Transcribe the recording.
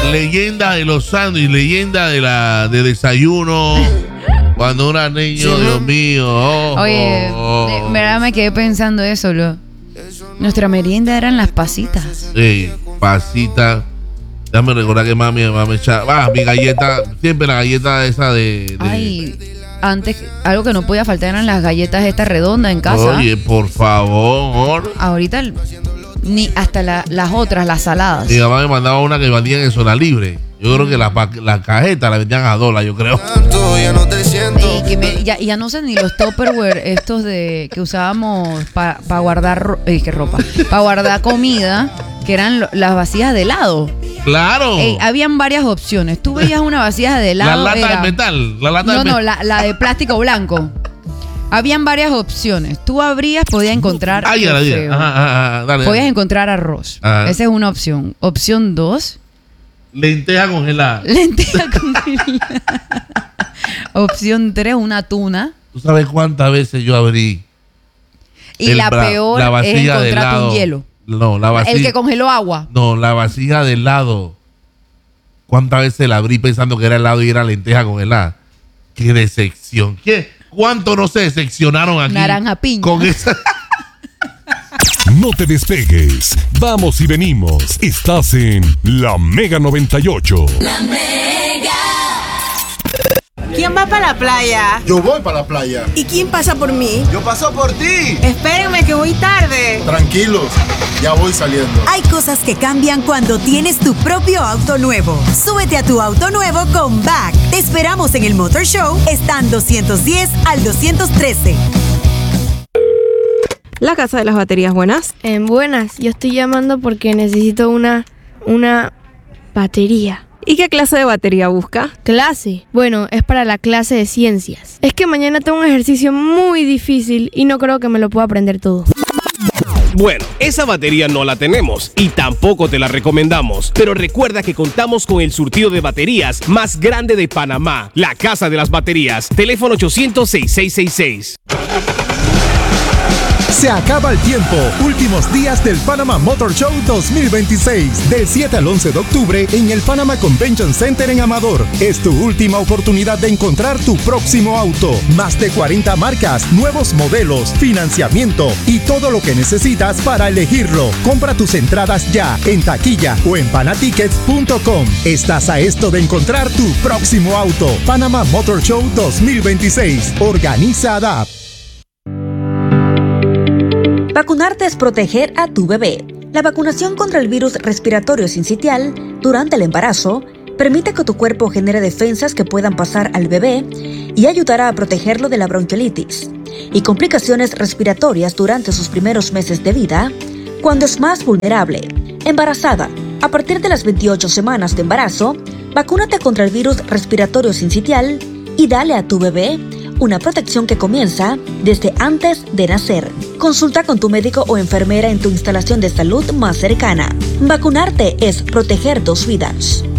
leyenda de los sándwiches, leyenda de desayuno. Cuando era niño, Dios mío. Oye, de verdad me quedé pensando eso, nuestra merienda eran las pasitas. Sí, pasitas. Déjame recordar que mami echaba. Mi galleta, siempre la galleta esa de. Ay, antes algo que no podía faltar eran las galletas estas redondas en casa. Oye, por favor. Ahorita ni hasta las otras, las saladas. Mi mamá me mandaba una que vendían en zona libre. Yo creo que la cajeta la vendían a $1, yo creo. Y ya no sé ni los Tupperware estos que usábamos para guardar ropa, para guardar comida, que eran las vasijas de helado. Claro. Habían varias opciones. Tú veías una vasija de helado. La lata de metal. La de plástico blanco. Habían varias opciones. Tú abrías, podías encontrar. Podías encontrar arroz. Ajá. Esa es una opción. Opción 2. Lenteja congelada. Opción 3, una tuna. ¿Tú sabes cuántas veces yo abrí? Y la peor es encontrarte un hielo. No, la vasija. El que congeló agua. No, la vasija de helado. ¿Cuántas veces la abrí pensando que era helado y era lenteja congelada? ¡Qué decepción! ¿Cuánto no se decepcionaron aquí? Naranja piña. Con esa. No te despegues. Vamos y venimos. Estás en La Mega 98. La Mega. ¿Quién va para la playa? Yo voy para la playa. ¿Y quién pasa por mí? Yo paso por ti. Espérenme que voy tarde. Tranquilos, ya voy saliendo. Hay cosas que cambian cuando tienes tu propio auto nuevo. Súbete a tu auto nuevo con BAC. Te esperamos en el Motor Show. Están 210 al 213. La Casa de las Baterías, buenas. Buenas, yo estoy llamando porque necesito una batería. ¿Y qué clase de batería busca? ¿Clase? Bueno, es para la clase de ciencias. Es que mañana tengo un ejercicio muy difícil y no creo que me lo pueda aprender todo. Bueno, esa batería no la tenemos y tampoco te la recomendamos. Pero recuerda que contamos con el surtido de baterías más grande de Panamá. La Casa de las Baterías. Teléfono 800-6666. Se acaba el tiempo. Últimos días del Panama Motor Show 2026. Del 7 al 11 de octubre en el Panama Convention Center en Amador. Es tu última oportunidad de encontrar tu próximo auto. Más de 40 marcas, nuevos modelos, financiamiento y todo lo que necesitas para elegirlo. Compra tus entradas ya en taquilla o en panatickets.com. Estás a esto de encontrar tu próximo auto. Panama Motor Show 2026. Organiza ADAP. Vacunarte es proteger a tu bebé. La vacunación contra el virus respiratorio sincitial durante el embarazo permite que tu cuerpo genere defensas que puedan pasar al bebé y ayudará a protegerlo de la bronquiolitis y complicaciones respiratorias durante sus primeros meses de vida, cuando es más vulnerable. Embarazada, a partir de las 28 semanas de embarazo, vacúnate contra el virus respiratorio sincitial y dale a tu bebé una protección que comienza desde antes de nacer. Consulta con tu médico o enfermera en tu instalación de salud más cercana. Vacunarte es proteger 2 vidas.